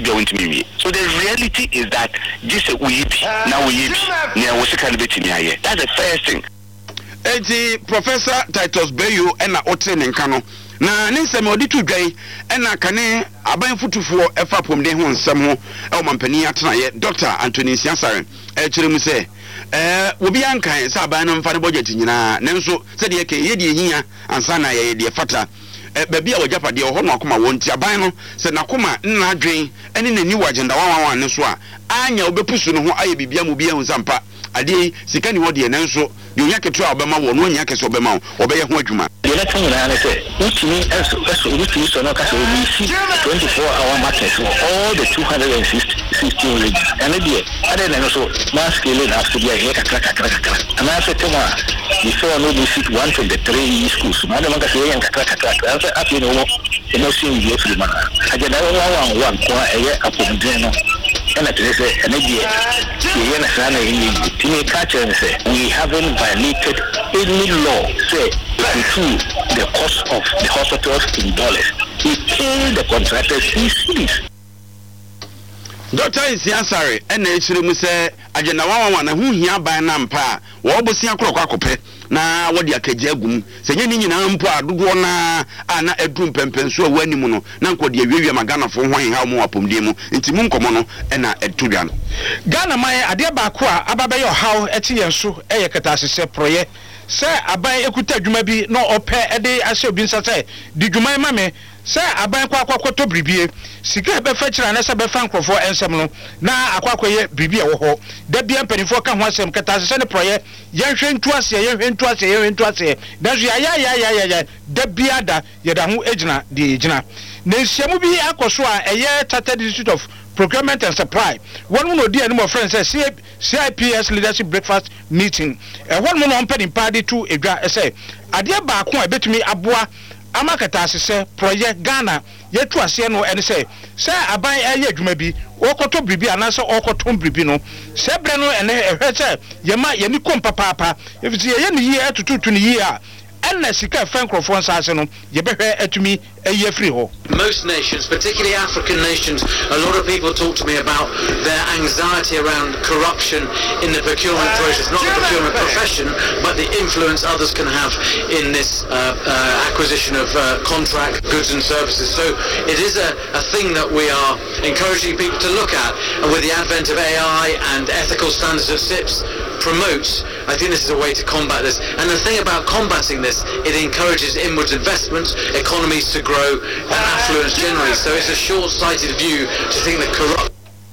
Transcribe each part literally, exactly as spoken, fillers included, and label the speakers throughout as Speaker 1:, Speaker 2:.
Speaker 1: do want me. So the reality is that this we now we now we can be here. That's the first thing.
Speaker 2: Eti Professor Titus Bayo ena ote ne nka no na ne nsɛm odi to dwai ena kane aban futufuo ɛfa pomde ho nsɛm ho ɛwɔ mampani atena ye Doctor Anthony Siasare ɛkyerɛ mu sɛ eh obi ankan sɛ aban no mfa ne budget nyinaa nanso sɛ de yɛkɛ yɛ de hia ansa na yɛ de fata baabi a wajapade ho no akoma wonti aban no sɛ nakoma nna adwen ɛne nani wa agenda wanwan ne so a anya obepusu no ho aye bibia mu bia hu sampa ade sika ni wode nanso yonya keto obema wo no nya kese obema wo obeye ho adwuma
Speaker 1: the next thing na say utimi eso eso utimi so no ka so we see twenty-four hour market for all the two hundred sixty regions and there ade na so mass scale na so dia here kakra kakra kakra and I say toma before no be fit one from the three schools man man ka say yan kakra kakra and say afi no no see you free man agenda one one one ko eye apomden no and that is a energy we haven't violated any law say to the cost of the hospitals in dollars. We pay the contractors in cities.
Speaker 2: Doctor Siasare and H say agenda one one who here by Nampa, Wabosia Crocope. Na wodi akaje agum senye ni nyina mpo adodo na ana edum pempenso awani mu no na nkodi awiawi magana fo hwan ha mo apomdie mu nti mu nkomo no na etudwa no Ghana man ade ba ko a ababe yo haw eti yenso eye katasese proye se aban ekuta dwuma bi na ope ede ase obi nsa se di dwuma ma me se aban kwa akwakoto bribie sika be fa kira na se be fa nkrofo ensem no na akwakoye bribie wo ho da bia mpanifo ka ho asem katasese ne proye yenhwe ntu ase yenhwe ntu ase yenhwe ntu ase da so ya ya ya ya ya da bia da ye da ho ejina de ejina na nsiamu bi akoso a eye Chartered Institute of Procurement and Supply one no dia no mo friend say C I P S leadership breakfast meeting e one mo no mpani party to edwa say ade ba ko a betumi aboa amakata asese project Ghana yetu ase no ene say say aban eye adwuma bi okoto bribi anase okoto bribi no se bre no ene ehwe say yema yemi kom papa if ye ni yi atututu ni yi a ene sika fankrofo nsase no ye behwe atumi eye free ho.
Speaker 3: Most nations, particularly African nations, a lot of people talk to me about their anxiety around corruption in the procurement process, not the procurement profession, but the influence others can have in this uh, uh, acquisition of uh, contract goods and services. So it is a, a thing that we are encouraging people to look at, and with the advent of A I and ethical standards that S I P S promotes, I think this is a way to combat this. And the thing about combating this, it encourages inwards investment, economies to grow, and affluence generally. So it's a short-sighted view to think that corrupt.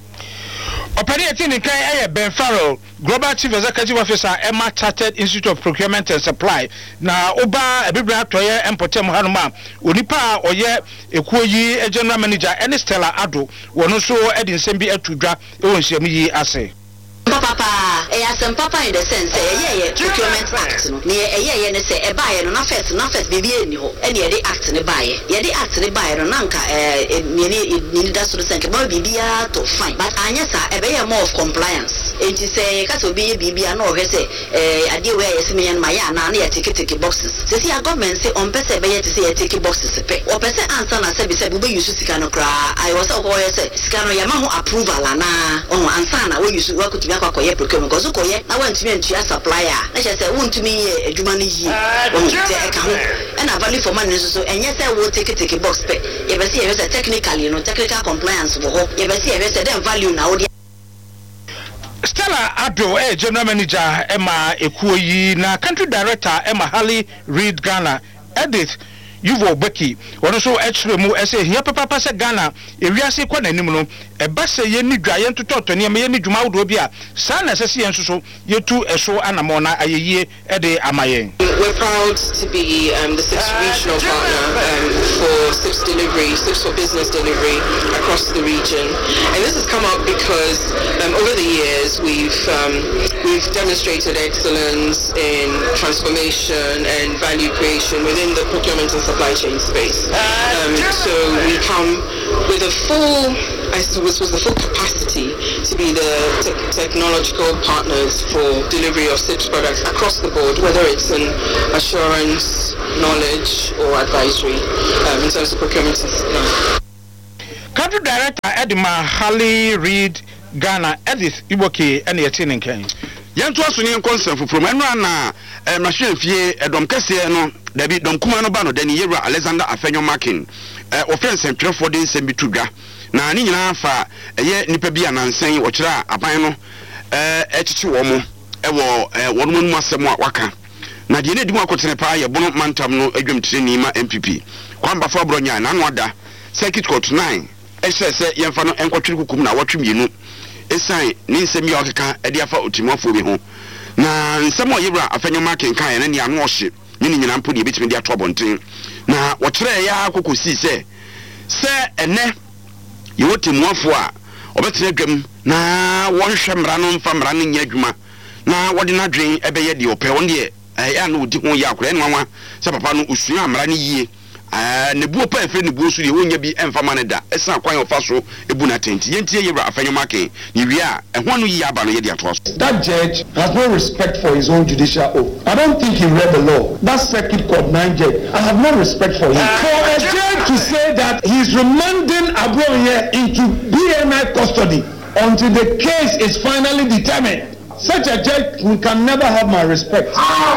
Speaker 2: Operating in Kenya, Ben Farrell, Global Chief Executive Officer, Emma Chartered Institute of Procurement and Supply. Now, Oba, a Bibra Toya, and Potem Hanuma, Unipa, or ye, a Kuyi, a General Manager, and Stella Ado, one also Edin Sembi Etudra, Owensemi Ase.
Speaker 4: Papa, eh, as some papa in the sense, eh, yeah, procurement act, no, near a year, and say a buyer, no, first, no, first, baby, any the act in the buyer, yeah, the act in the buyer, no, nanka, eh, need us to send a baby to fine, but I yes, a bear more of compliance. And you say, Casso be a baby, I know, he say, eh, I do wear me and my aunt, near ticket ticket boxes. So see, a government say on Pessa, to say a ticket boxes, or Pessa answer, I said, said, we used to Scano cry. I was a boy, said, Scano Yamaho approval, and oh, and Sana, we used to work to Koye procurement because Koye, I went to me and she a supplier. I just said, want to me a Jumani, and I value for money. So, and yes, I will take a take a box pay. If I see a technical, you know, technical compliance, if I see a certain value now.
Speaker 2: Stella Ado, eh, General Manager Emma Ekuoyi, na Country Director Emma Halley Reed Ghana, Edith. Yuvo Becky, one also extra mu essay here, Papa said Ghana, a reasi quan animal, a basse yenny giant to talk to near me any Jumaudobia, San as a C and so, you two a show and a mona a year a day amaye.
Speaker 5: We're proud to be um, the sixth regional partner um, for S I P S delivery, S I P S for business delivery across the region. And this has come up because um, over the years we've um, we've demonstrated excellence in transformation and value creation within the procurement and supply chain space. Um, so we come with a full, I suppose, was the full capacity to be the te technological partners for delivery of S I P S products across the board, whether it's in assurance, knowledge, or advisory um, in terms of procurement and supply.
Speaker 6: Country Director Edma Harley Reid Ghana Edith Iboke and Yatin and Ken.
Speaker 2: Yanto asuni concern for from enra na eh machine fie edom kese no da bi dom kuma no ba no dani yewra Alexander Afenyo Markin eh offense ntwe for den sem bitudwa na ni nyina fa eye nipa bi anansen wo kira aban no eh echichi wo mo e wo eh wono mu asem a waka na de ne di mu akotene pa ye bono mantam no adwam tireni ma M P P kwamba fa bronya na no da circuit court nine e se se yemfa no enkotwere kukum na watwemienu esan ni nsem ya okeka e de afa otimofo bi ho na nsem o yewra Afenyo Markin kan ne ne anu ohye ni ni nyina mpo de betimi de ato abonten na wo kire ya akokosi se se ene ye wotimofo a obetere dwam na wonhwe mra no mfa mra no nya adwuma na wode na dwen ebeye de opɛ won de ya na odi ho ya akora enwa se papa no usua mra no yie ah ne buo pa efe ne buo so de wonya bi emfa ma ne da esa kwan ofa so ebu na tenti yentie yewra Afenyo Markin ni wi a ehwo no yi aba no ye de ato.
Speaker 7: That judge has no respect for his own judicial oath. I don't think he read the law. That circuit court nine judge, I have no respect for him. For a judge to say that he's remanding Abroye into B N I custody until the case is finally determined, such a judge can never have my respect.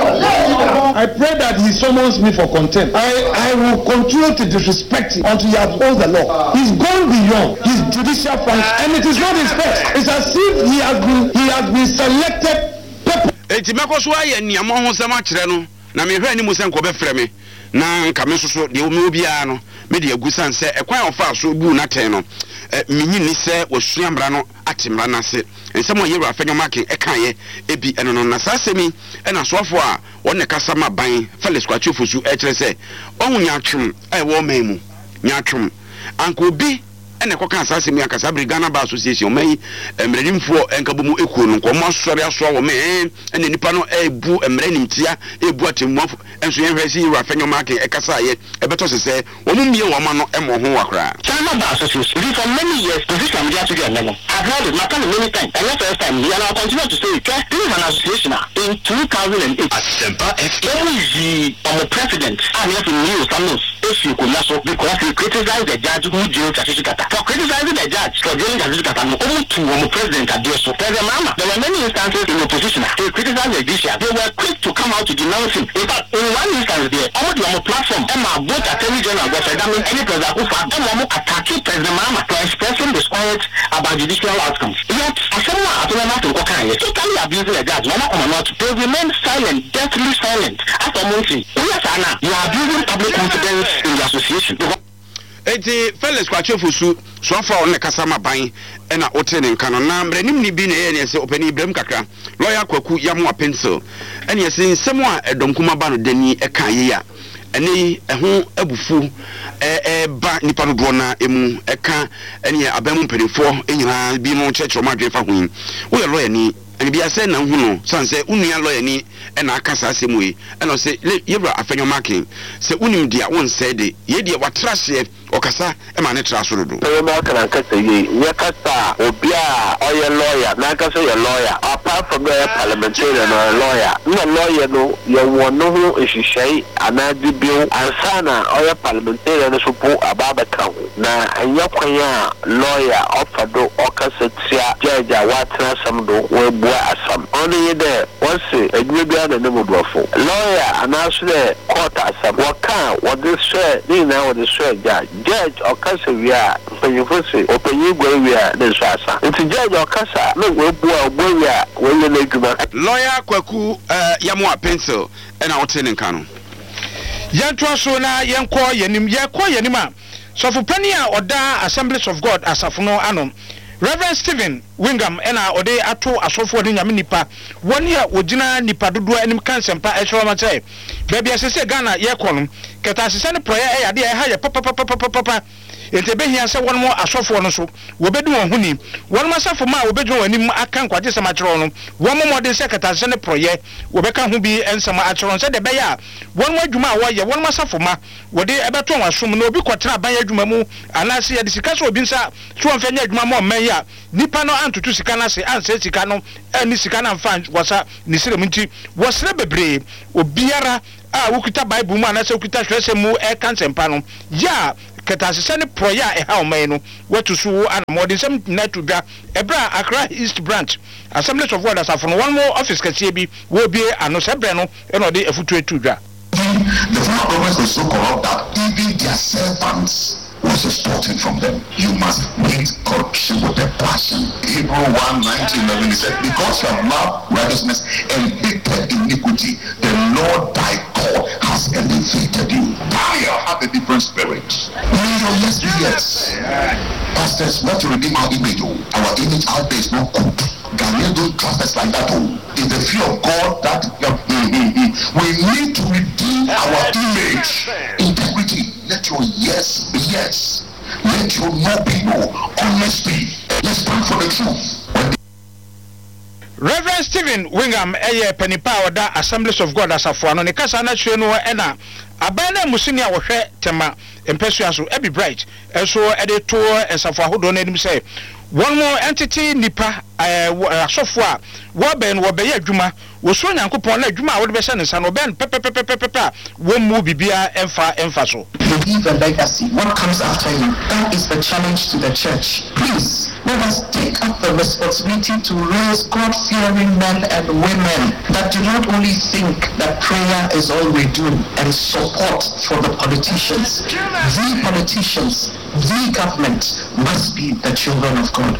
Speaker 7: I pray that he summons me for contempt. I, I will continue to disrespect him until he upholds the law. He's gone beyond his judicial function, and it is not his fault. It's as if he has been he has been selected.
Speaker 2: Eti makoso aye niamo ho sema kire no na me hwe ni mu se nko be frɛ me na nka me soso de omi obia no me de agusan se ekwan ofa so bu na ten no minyi ni se wasua mra no atimra na se ensem o yewra Afenyo Markin e kan ye ebi eno no na sasemi e na soafo a wonne kasa ma ban Felix Kwachofosu e kire se onwunya twum e wo man mu nya twum anko bi ene ko kan sasemi akasa Ghana Bar Association mai emredimfo enkabomu ekuo no nkomo asori aso wo me ene nipa no ebu emrenimtia ebu atemu enso yenhwe si yewra Afenyo Markin e kasa ye ebeto se wo mu mie wo ma no emo ho wakra
Speaker 1: Ghana Bar Association for many years this is media to get level I've heard it matter many times and the first time and I'll continue to say it this is an association in two thousand eight Asempa F M the um, president and if you knew some issue could not so because he criticized the judge who jailed Chachikata for criticizing the judge for jailing Chachikata no only to um, president at the so tell them mama there were many instances in opposition to criticize the judiciary they were quick to come out to denounce him in fact in one instance there almost on a platform Emma both attorney general was that means any president who found them attacking president mama for expressing disquiet about judicial outcomes yet someone at the moment to okay totally abusing the judge mama or not they remain silent deathly silent after months yes Anna you are abusing public confidence in the association.
Speaker 2: Eti Felix Kwachofosu so fa on kasa ma ban e na otene nka no na mrenim ni bi na ye ne se opani Ibrahim kakra lawyer Kwaku Yamu Pencil ene ye se nsem a edom kuma ba no dani e kan ye ya ene eho abufu e e ba nipa do na emu e kan ene abamu mpedefo enyina bi no chechro madwe fa hu wo ye lawyer ni ene bi ase na hu no sanse unua lawyer ni e na aka sa asemu yi e no se yewra Afenyo Markin se unim dia won se de ye dia watrase okasa e ma ne tra so do
Speaker 1: e ma kana kasa yi ye kasa obia oye lawyer na kasa ye lawyer apart from the parliamentarian or lawyer no lawyer no ye wono ho ehihye anadi biu ansana oye parliamentarian so po ababa kan na anya kwan a lawyer ofado okasa tia judge watra sam do we bua asam only there once edwe bia na nemu dofo lawyer anaso the court asam waka what this share ni na what this share judge judge okasa wia panyefose opanyi gwa wia na so asa nti judge okasa no we bua ogbo wia we le adwuma
Speaker 2: lawyer Kwaku uh, Yamu Pencil ena otene nka no yanto so na yenko yenim yekọ yenim a sofopani a oda Assemblies of God asafuno anom Reverend Stephen Wingham ena ode ato asofo de nyame nipa woni a ogina nipa dodo anim kansempa ehwe ma che baabi asese Ghana yekọ no keta asese ne proye e yade e ha ye papa papa papa papa ente behia se won mo asofo no so wobedu won huni won ma asofo ma wobedu won anim aka nkwaje se ma kire no won mo modern secretary se ne proye wobeka ho bi ensama a kire se de be ya won mo adwuma a wo ye won ma asofo ma wode ebeto wasom na obi kwotena ban adwuma mu anase ye de sika so obi nsa so won fanya adwuma mo man ya nipa no antutu sika na se anse sika no ani sika na mfa wasa ni sire mu nti wosre bebre obiara a wukita Bible mu anase wukita hwese mu e kansempa no ya
Speaker 6: ketasese ne proya e ha o man no watu so ana modern some na to dwa ebra Accra East Branch Assembly of God asafo no one more office kase bi wo bie ano sebre no e no de afutu etu dwa.
Speaker 8: The former governments were so corrupt that even their servants was extorting from them. You must meet corruption with a passion. Hebrew one nineteen eleven he said, because you have loved righteousness and hated iniquity, the Lord thy God has elevated you. Daniel had a different spirit. May your yes be yes. Pastors, we have to redeem our image. Our image out there is not good. Ghanaians don't trust us like that. It's the fear of God that uh, we need to redeem our image. Integrity. Let your yes be yes. Let your no be no. Honesty. Let's stand for the truth.
Speaker 6: Reverend Stephen Wingham eye penipa oda Assemblies of God asafo ano ne kasa na hwe no e na abana musini a wo hwe tema empesua so e be bright eso e de to asafo ahodo na anim say one more entity nipa asofo a wo ben wo be adwuma wo so nyankopon na adwuma a wo de be hye ne sa no ben pepepepepepe wo mu bibia emfa emfa so.
Speaker 9: Leave a legacy. What comes after you? That is the challenge to the church. Please, let us take up the responsibility to raise God-fearing men and women that do not only think that prayer is all we do and support for the politicians. The politicians, the government must be the children of God.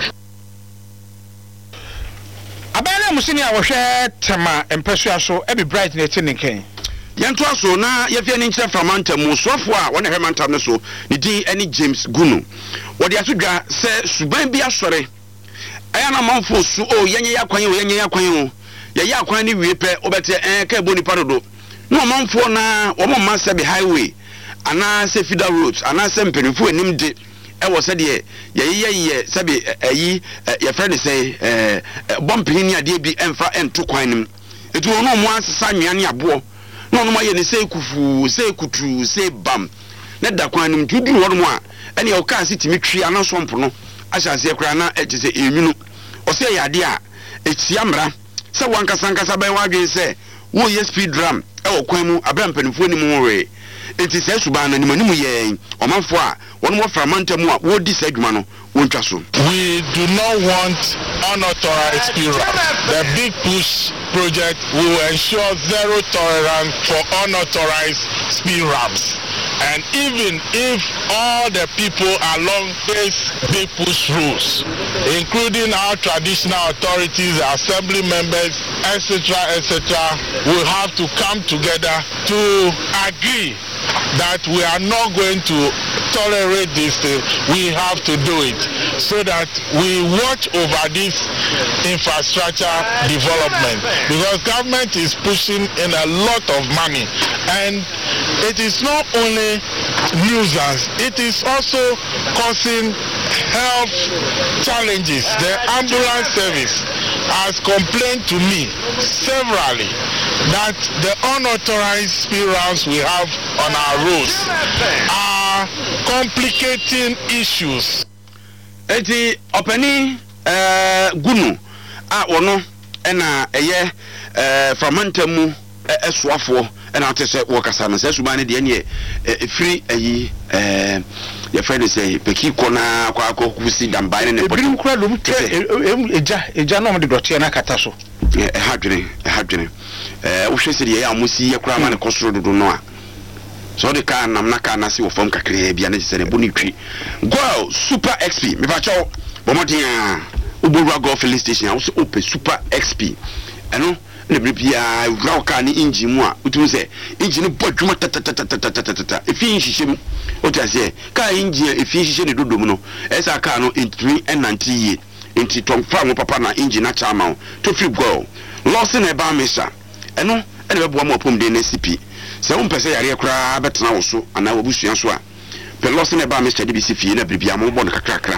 Speaker 6: Abana musini a wo hwe tema empesua so e be bright na tininken.
Speaker 2: Yanto aso na yefie ni nkyere framanta mu sofo a wona hwemanta ne so ne din eni James Gunu wode asodwa se suban bi asore aya na manfo su o yenye yakwan o yenye yakwan o ye yakwan ni wie pe obete eh ka boni parodo no manfo na wo mo man se be highway ana se feeder roads ana se mpenifo enim de e wo se de ye ye ye se be ayi ye friend say eh bompini ni ade bi emfa ento kwan nim etu ono mo asesa nwan ne abo no no maye ne sei kufu sei kutu sei bam na da kwan nim tuduru wo mo a ene o ka sitimi twi anaso mpo no ahyase ekura na eje se enwunu o se yade a etia mra se wanka sankasa ban wadwen se wo ye speed drum e wo kwan mu abra mpanifo ni mu we enti se suban na nimanimu ye omanfo a won mo framanta mu a wo di se adwuma no wontwa so.
Speaker 10: We do not want unauthorized speed ramps. The big push project will ensure zero tolerance for unauthorized speed ramps. And even if all the people along these big push routes, including our traditional authorities, assembly members, et cetera, et cetera, will have to come together to agree that we are not going to tolerate this thing. We have to do it so that we watch over this infrastructure development, because government is pushing in a lot of money, and it is not only nuisance, it is also causing health challenges. The ambulance service has complained to me severally that the unauthorized speed rounds we have on our roads are complicating issues.
Speaker 2: Eti openi eh Gunu a wono ena eye eh framanta mu esoafo ena atese wokasa no se subane de ne e free ayi eh ye friend say peki kona kwa akokusi damban ne
Speaker 6: bodi birim kura lom eja eja no de dote na kata so
Speaker 2: eh hadwene hadwene eh wo hwese de ye amusi ye kura ma ne kosoro dodo no a so de ka nam na ka na se wo fam kakre bia na se ne boni twi go Super X P me fa chawo bomodia ubura go filling station a wo se open Super X P eno ne bibia wura ka ni engine mu a utu se engine bo dwuma tatatatatatatata efi nhihye o ta se ka engine efi nhihye ne dodo mu no esa ka no three and ninety ye enti tom fa mo papa na engine na chama to free go loss na ba mesa eno ene be bo mo pom de na C P se won pese yare kra betena wo so ana obusua so a pe loss na ba mesa de bi si fie na bibia mo bo no kakrakra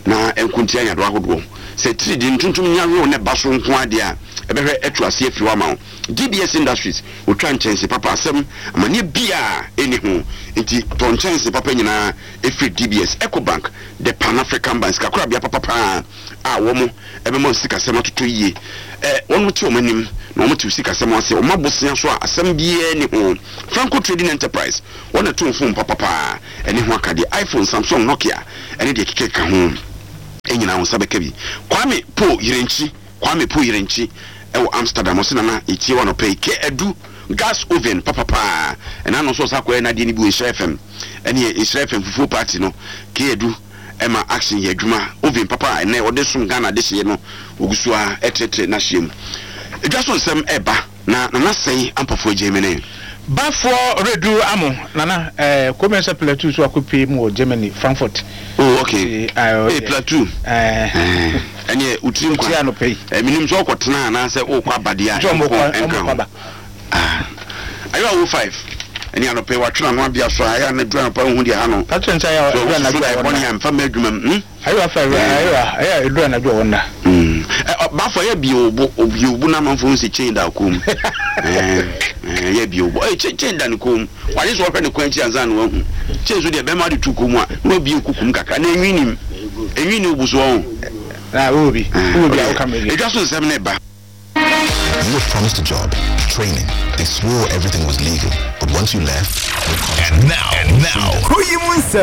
Speaker 2: na enkuntia nya do ahodo se tiri di ntuntum nya ro ne baso nko ade a ebehwe etu ase afiri wa ma D B S Industries otwa nchense papa asem amane bia eni ho nti ton nchense papa nyina efiri D B S Ecobank the Pan African Bank kakura bia papa pa a wo mo ebe mo sika sema atoto yie eh wonu ti o manim na mo ti sika sema ase o mabosia so asem bia eni ho Franco Trading Enterprise wona to phone papa pa eni ho akade iPhone Samsung Nokia eni de keke ka ho enyina ho sabeka bi Kwame Po Yirenchi Kwame Po Yirenchi ewo Amsterdam osina na etie wono pay ke edu gas oven papa pa ena no so sakwa na de ni bu Isra F M eni Isra F M fufu party no ke edu ema action ye adwuma oven papa ena ode sum Ghana de hye no ogusua etetre na hye mu edwaso nsem eba na na sei ampafo Germany
Speaker 6: bafo redu amo nana eh komensa plateau so akopi mu Germany Frankfurt.
Speaker 2: Oh okay. Eh plateau eh ene utrim kwa
Speaker 6: tia no pay
Speaker 2: eh minim so okotena na se o kwa badia enka ah ayo wo five ene ano pay watwena no abia so aya na dua pa hu dia ha no
Speaker 6: ka twencha ya dua na dua
Speaker 2: wona ya mfa madwuma hm
Speaker 6: ayo five ayo ayo dua na dua wona
Speaker 2: hm bafo ya bi obo obi obu na manfo nse chain da kom eh eh ya bi obo eh chain da kom wale so hwe ne kwanchi anza na wahu chain so de be ma de tu kom a no bi okukum kaka na enwinim enwini obuso ho
Speaker 6: na obi obi a okamege
Speaker 2: e just nsem na ba.
Speaker 11: You were promised a job, training. They swore everything was legal, but once you left,
Speaker 12: and now, and now, who you want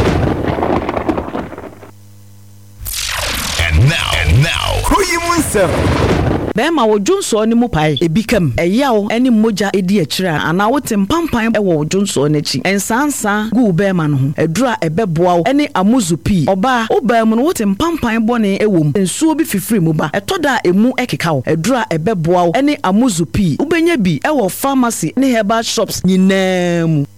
Speaker 12: And now, and now, who you want
Speaker 13: Bema wo Junso ni mupai ebikam eyawo eni moja edi akira ana wote mpampan e wo Junso n'echi ensansa gu bema no ho edura ebeboa eni amuzupi oba obam no wote mpampan bone ewom ensuo bi fifiri mu ba etoda emu ekeka wo edura ebeboa eni amuzupi ubenya bi e wo pharmacy ne herbal shops nyinaa mu